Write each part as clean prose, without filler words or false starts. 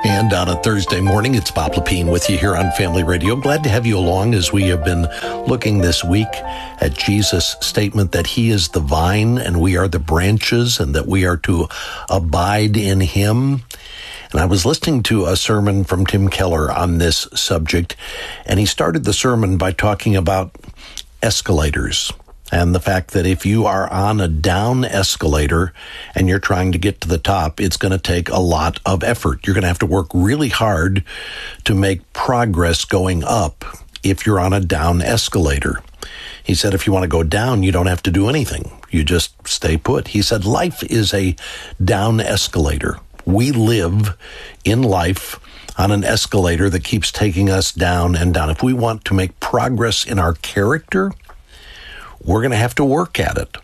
And on a Thursday morning, it's Bob Lepine with you here on Family Radio. Glad to have you along as we have been looking this week at Jesus' statement that he is the vine and we are the branches and that we are to abide in him. And I was listening to a sermon from Tim Keller on this subject, and he started the sermon by talking about escalators and the fact that if you are on a down escalator and you're trying to get to the top, it's going to take a lot of effort. You're going to have to work really hard to make progress going up if you're on a down escalator. He said if you want to go down, you don't have to do anything. You just stay put. He said life is a down escalator. We live in life on an escalator that keeps taking us down and down. If we want to make progress in our character, we're going to have to work at it,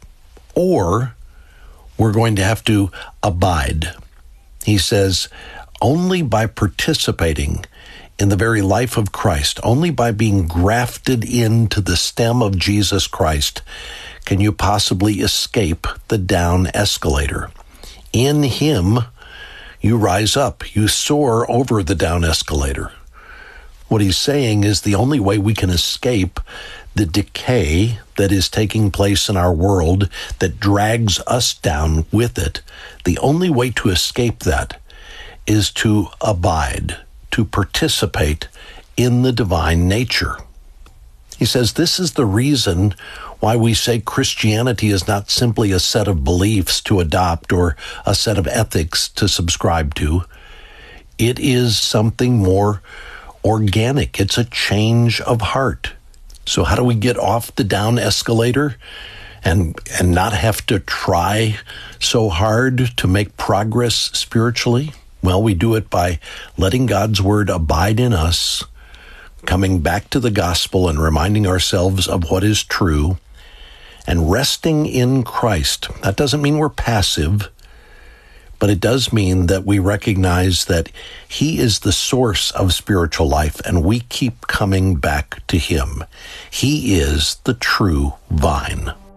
or we're going to have to abide. He says, only by participating in the very life of Christ, only by being grafted into the stem of Jesus Christ, can you possibly escape the down escalator. In him, you rise up, you soar over the down escalator. What he's saying is the only way we can escape the decay that is taking place in our world that drags us down with it, the only way to escape that is to abide, to participate in the divine nature. He says this is the reason why we say Christianity is not simply a set of beliefs to adopt or a set of ethics to subscribe to. It is something more organic. It's a change of heart. So how do we get off the down escalator and not have to try so hard to make progress spiritually? Well, we do it by letting God's word abide in us, coming back to the gospel and reminding ourselves of what is true, and resting in Christ. That doesn't mean we're passive, but it does mean that we recognize that he is the source of spiritual life, and we keep coming back to him. He is the true vine.